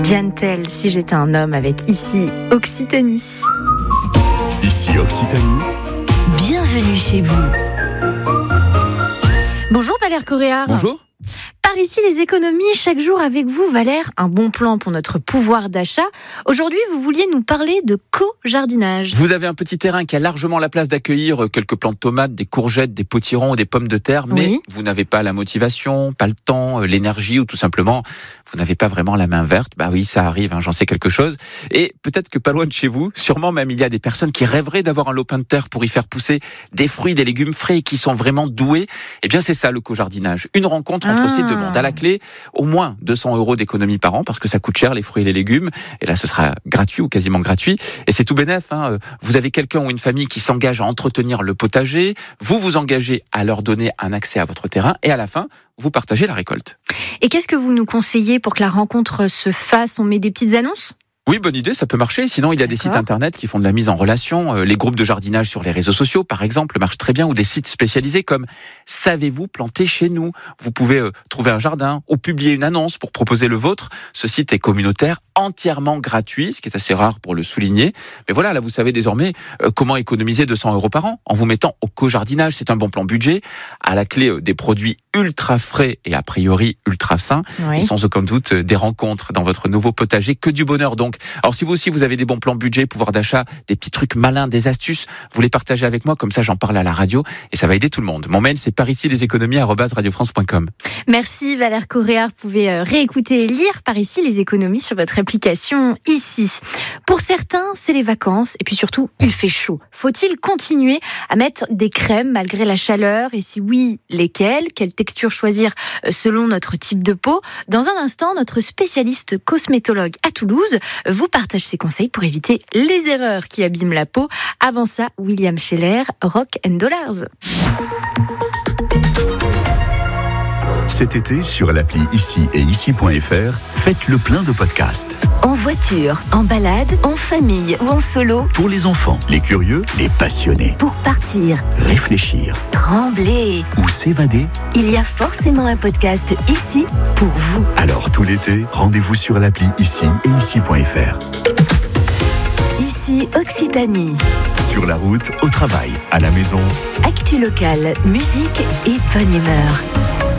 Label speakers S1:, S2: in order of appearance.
S1: Gentle, si j'étais un homme, avec Ici Occitanie.
S2: Ici Occitanie.
S3: Bienvenue chez vous.
S1: Bonjour Valère Coréard.
S4: Bonjour.
S1: Par ici les économies, chaque jour avec vous Valère, un bon plan pour notre pouvoir d'achat. Aujourd'hui, vous vouliez nous parler de co-jardinage.
S4: Vous avez un petit terrain qui a largement la place d'accueillir quelques plants de tomates, des courgettes, des potirons ou des pommes de terre, mais
S1: Oui.
S4: vous n'avez pas la motivation, pas le temps, l'énergie ou tout simplement, vous n'avez pas vraiment la main verte. Bah oui, ça arrive, j'en sais quelque chose. Et peut-être que pas loin de chez vous, sûrement même il y a des personnes qui rêveraient d'avoir un lopin de terre pour y faire pousser des fruits, des légumes frais et qui sont vraiment doués. Eh bien, c'est ça le co-jardinage. Une rencontre entre ces deux mondes. À la clé, au moins 200 € d'économie par an parce que ça coûte cher les fruits et les légumes. Et là, ce sera gratuit ou quasiment gratuit. Et c'est tout bénef. Vous avez quelqu'un ou une famille qui s'engage à entretenir le potager. Vous vous engagez à leur donner un accès à votre terrain. Et à la fin, vous partagez la récolte.
S1: Et qu'est-ce que vous nous conseillez pour que la rencontre se fasse ? On met des petites annonces ?
S4: Oui, bonne idée, ça peut marcher. Sinon, il y a des sites internet qui font de la mise en relation. Les groupes de jardinage sur les réseaux sociaux, par exemple, marchent très bien. Ou des sites spécialisés comme « Savez-vous planter chez nous ?» Vous pouvez trouver un jardin ou publier une annonce pour proposer le vôtre. Ce site est communautaire, entièrement gratuit, ce qui est assez rare pour le souligner. Mais voilà, là, vous savez désormais comment économiser 200 € par an en vous mettant au co-jardinage. C'est un bon plan budget. À la clé, des produits ultra frais et a priori ultra sains.
S1: Oui.
S4: Et sans aucun doute, des rencontres dans votre nouveau potager. Que du bonheur donc. Alors si vous aussi vous avez des bons plans budget, pouvoir d'achat, des petits trucs malins, des astuces, vous les partagez avec moi, comme ça j'en parle à la radio et ça va aider tout le monde. Mon mail c'est paricileséconomies@radiofrance.com.
S1: Merci Valère Coréard. Vous pouvez réécouter et lire par ici les économies sur votre application Ici. Pour certains, c'est les vacances et puis surtout, il fait chaud. Faut-il continuer à mettre des crèmes malgré la chaleur ? Et si oui, lesquelles ? Quelle texture choisir selon notre type de peau ? Dans un instant, notre spécialiste cosmétologue à Toulouse vous partage ses conseils pour éviter les erreurs qui abîment la peau. Avant ça, William Scheller, Rock and Dollars.
S2: Cet été, sur l'appli Ici et Ici.fr, faites le plein de podcasts.
S3: En voiture, en balade, en famille ou en solo.
S2: Pour les enfants, les curieux, les passionnés.
S3: Pour partir,
S2: Réfléchir
S3: trembler.
S2: ou s'évader.
S3: Il y a forcément un podcast ici pour vous.
S2: Alors tout l'été, rendez-vous sur l'appli Ici et Ici.fr.
S3: Ici Occitanie.
S2: Sur la route, au travail, à la maison.
S3: Actu locale, musique et bonne humeur.